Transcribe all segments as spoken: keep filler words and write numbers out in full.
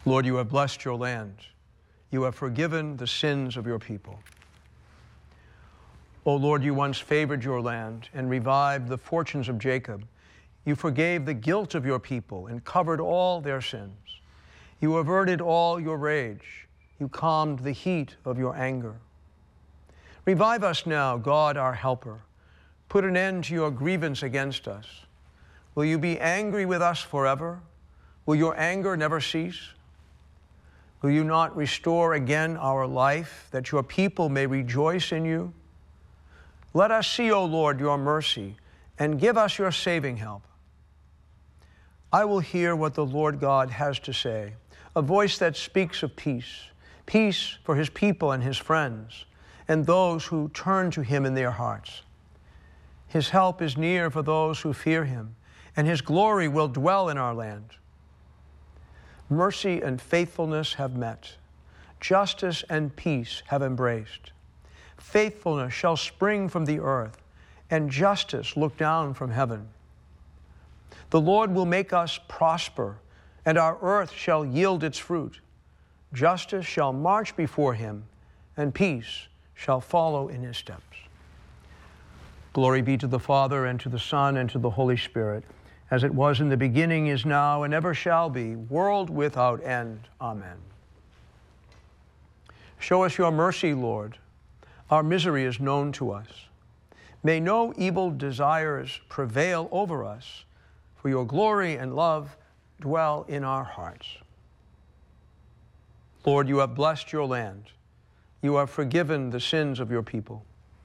Lord, you have blessed your land. You have forgiven the sins of your people. O Lord, you once favored your land and revived the fortunes of Jacob. You forgave the guilt of your people and covered all their sins. You averted all your rage. You calmed the heat of your anger. Revive us now, God our helper. Put an end to your grievance against us. Will you be angry with us forever? Will your anger never cease? Will you not restore again our life, that your people may rejoice in you? Let us see, O Lord, your mercy, and give us your saving help. I will hear what the Lord God has to say, a voice that speaks of peace, peace for his people and his friends, and those who turn to him in their hearts. His help is near for those who fear him, and his glory will dwell in our land. Mercy and faithfulness have met. Justice and peace have embraced. Faithfulness shall spring from the earth, and justice look down from heaven. The Lord will make us prosper, and our earth shall yield its fruit. Justice shall march before him, and peace shall follow in his steps. Glory be to the Father, and to the Son, and to the Holy Spirit, as it was in the beginning, is now, and ever shall be, world without end. Amen. Show us your mercy, Lord. Our misery is known to us. May no evil desires prevail over us, for your glory and love dwell in our hearts. Lord, you have blessed your land. You have forgiven the sins of your people.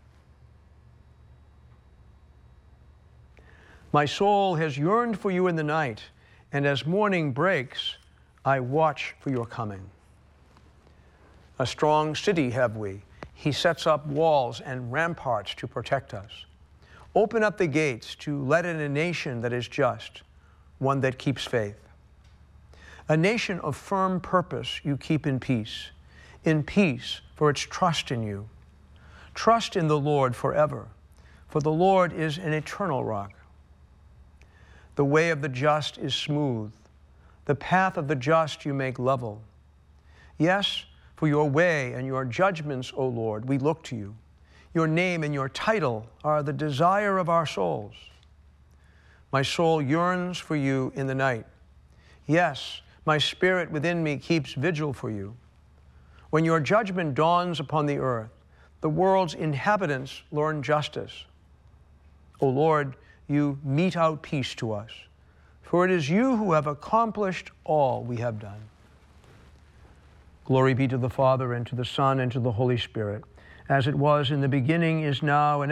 My soul has yearned for you in the night, and as morning breaks, I watch for your coming. A strong city have we. He sets up walls and ramparts to protect us. Open up the gates to let in a nation that is just, one that keeps faith. A nation of firm purpose you keep in peace, in peace for its trust in you. Trust in the Lord forever, for the Lord is an eternal rock. The way of the just is smooth. The path of the just you make level. Yes, for your way and your judgments, O Lord, we look to you. Your name and your title are the desire of our souls. My soul yearns for you in the night. Yes, my spirit within me keeps vigil for you. When your judgment dawns upon the earth, the world's inhabitants learn justice. O Lord, you mete out peace to us, for it is you who have accomplished all we have done. Glory be to the Father, and to the Son, and to the Holy Spirit, as it was in the beginning, is now, and